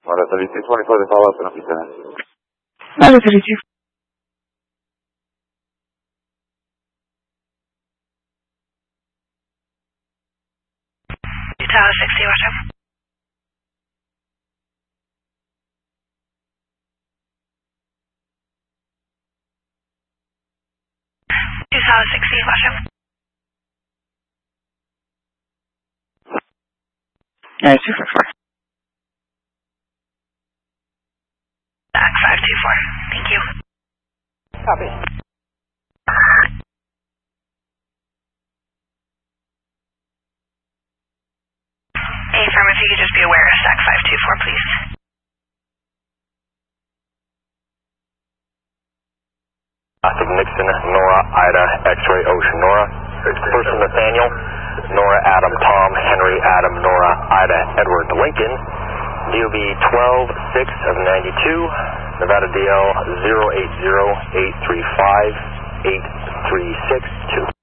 Ahora, solicito 24 de follow-up en la oficina. Vale, solicito. Tower 60, Roger. Tower 60, Roger. Yeah, 244. Back 524. Thank you. Copy. Affirm, if you could just be aware of SAC 524, please. Nixon, Nora, Ida, X-ray, Ocean, Nora. Person Nathaniel, Nora, Adam, Tom, Henry, Adam, Nora, Ida, Edward, Lincoln. DOB 12-6 of 92, Nevada DL 080-835-8362.